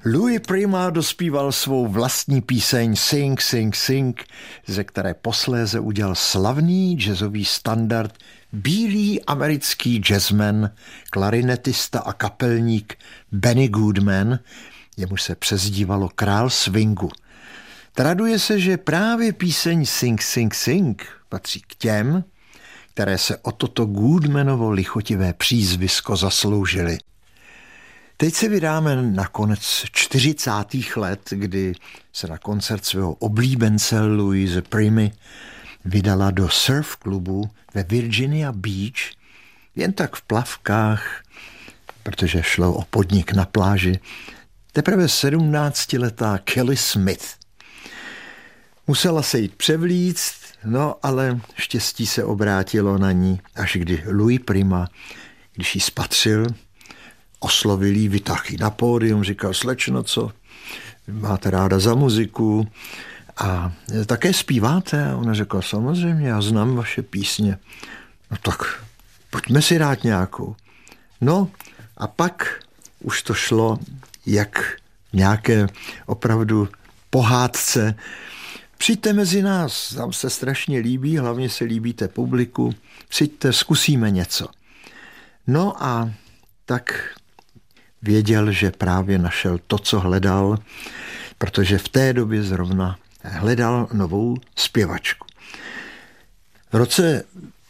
Louis Prima dospíval svou vlastní píseň Sing, Sing, Sing, ze které posléze udělal slavný jazzový standard bílý americký jazzman, klarinetista a kapelník Benny Goodman, jemuž se přezdívalo král swingu. Traduje se, že právě píseň Sing, Sing, Sing patří k těm, které se o toto Goodmanovo lichotivé přízvisko zasloužily. Teď se vydáme na konec 40. let, kdy se na koncert svého oblíbence Louise Primy vydala do surf klubu ve Virginia Beach, jen tak v plavkách, protože šlo o podnik na pláži, teprve 17letá Kelly Smith. Musela se jít převlíct, no ale štěstí se obrátilo na ní, až kdy Louis Prima, když ji spatřil, oslovil jí, vytáhl na pódium, říkal: slečno, co máte ráda za muziku a také zpíváte? A ona řekla: samozřejmě, já znám vaše písně. No tak pojďme si dát nějakou. No a pak už to šlo jak nějaké opravdu pohádce. Přijďte mezi nás, nám se strašně líbí, hlavně se líbíte publiku, přijďte, zkusíme něco. No a tak věděl, že právě našel to, co hledal, protože v té době zrovna hledal novou zpěvačku. V roce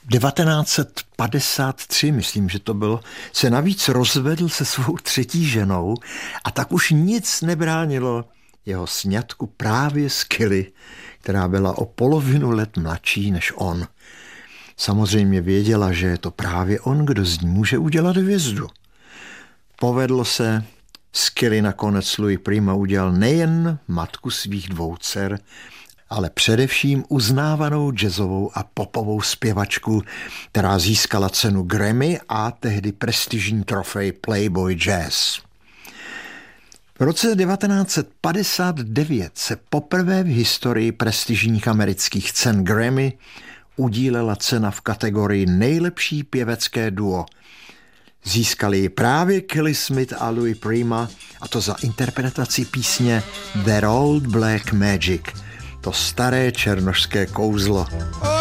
1953, myslím, že to bylo, se navíc rozvedl se svou třetí ženou a tak už nic nebránilo jeho sňatku právě s Kelly, která byla o polovinu let mladší než on. Samozřejmě věděla, že je to právě on, kdo z ní může udělat hvězdu. Povedlo se, z Kelly nakonec Louis Prima udělal nejen matku svých dvou dcer, ale především uznávanou jazzovou a popovou zpěvačku, která získala cenu Grammy a tehdy prestižní trofej Playboy Jazz. V roce 1959 se poprvé v historii prestižních amerických cen Grammy udílela cena v kategorii nejlepší pěvecké duo. Získali ji právě Kelly Smith a Louis Prima, a to za interpretaci písně That Old Black Magic, to staré černošské kouzlo.